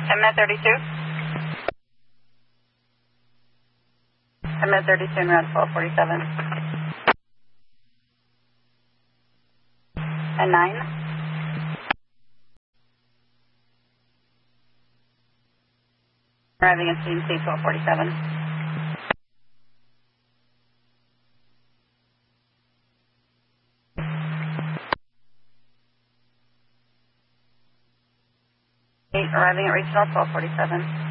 Med 32. Med 32 and around 1247. And 9. Arriving at CMC 1247. Arriving at regional 1247.